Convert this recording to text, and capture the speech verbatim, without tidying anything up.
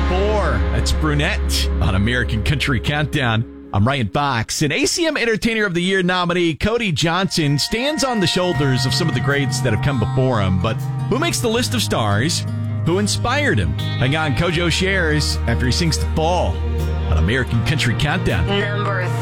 four. That's Brunette on American Country Countdown. I'm Ryan Fox. And A C M Entertainer of the Year nominee Cody Johnson stands on the shoulders of some of the greats that have come before him. But who makes the list of stars? Who inspired him? Hang on, Kojo shares after he sings The Fall on American Country Countdown. Number